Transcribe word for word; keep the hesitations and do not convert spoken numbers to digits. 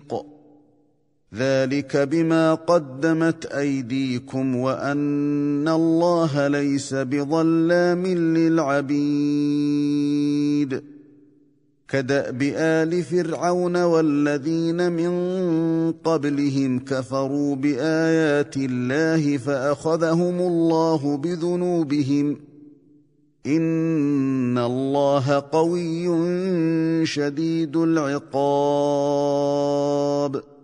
ذلك بما قدمت أيديكم وأن الله ليس بظلام للعبيد كدأب آل فرعون والذين من قبلهم كفروا بآيات الله فأخذهم الله بذنوبهم إن الله قوي شديد العقاب